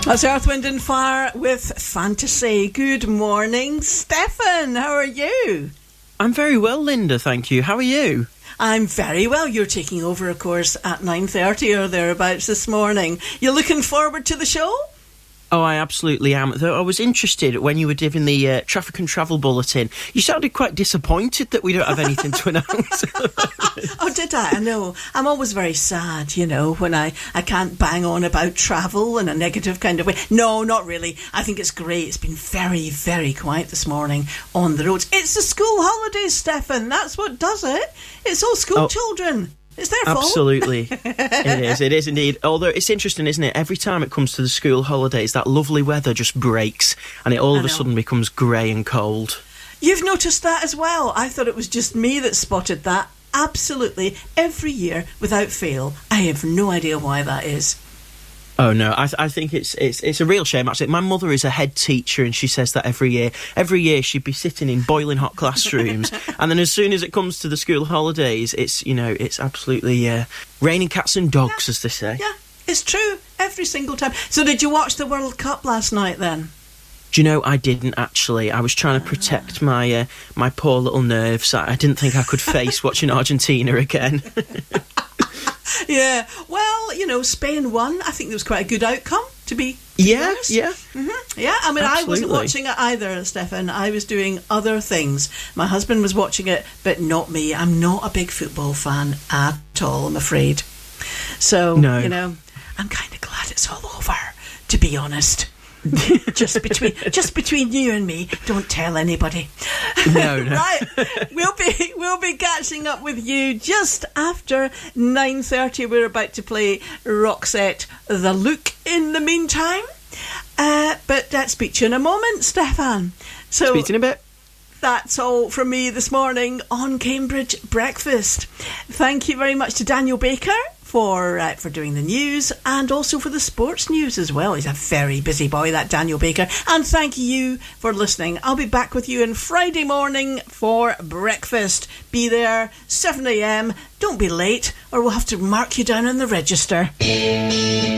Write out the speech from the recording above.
That's Earth, Wind and Fire with Fantasy. Good morning, Stefan. How are you? I'm very well, Linda, thank you. How are you? I'm very well. You're taking over, of course, at 9:30 or thereabouts this morning. You looking forward to the show? Oh, I absolutely am. Though I was interested when you were giving the traffic and travel bulletin. You sounded quite disappointed that we don't have anything to announce. Oh, did I? I know. I'm always very sad, you know, when I can't bang on about travel in a negative kind of way. No, not really. I think it's great. It's been very, very quiet this morning on the roads. It's the school holidays, Stefan. That's what does it. It's all school children. It's their fault. Absolutely. It is indeed. Although it's interesting, isn't it? Every time it comes to the school holidays, that lovely weather just breaks and it all of a sudden becomes grey and cold. You've noticed that as well. I thought it was just me that spotted that. Absolutely. Every year, without fail. I have no idea why that is. Oh no, I think it's a real shame actually. My mother is a head teacher and she says that every year. Every year she'd be sitting in boiling hot classrooms and then as soon as it comes to the school holidays, it's absolutely raining cats and dogs, as they say. Yeah, it's true. Every single time. So did you watch the World Cup last night then? Do you know, I didn't actually. I was trying to protect my poor little nerves. I didn't think I could face watching Argentina again. Yeah, well, you know, Spain won. I think there was quite a good outcome, to be honest. Yeah. Mm-hmm. Yeah, I mean, absolutely. I wasn't watching it either, Stefan. I was doing other things. My husband was watching it, but not me. I'm not a big football fan at all, I'm afraid. So, you know, I'm kind of glad it's all over, to be honest. just between you and me, don't tell anybody. No. Right, we'll be catching up with you just after 9:30. We're about to play Roxette The Look in the meantime, but speak to you in a moment, Stefan. So speak to you in a bit. That's all from me this morning on Cambridge Breakfast. Thank you very much to Daniel Baker for doing the news and also for the sports news as well. He's a very busy boy, that Daniel Baker. And thank you for listening. I'll be back with you on Friday morning for breakfast. Be there, 7 a.m. Don't be late or we'll have to mark you down on the register.